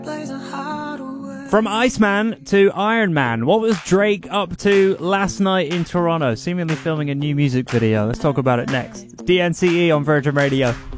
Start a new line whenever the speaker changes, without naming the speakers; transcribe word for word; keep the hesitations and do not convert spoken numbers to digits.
From Iceman to Iron Man, what was Drake up to last night in Toronto? Seemingly filming a new music video. Let's talk about it next. D N C E on Virgin Radio.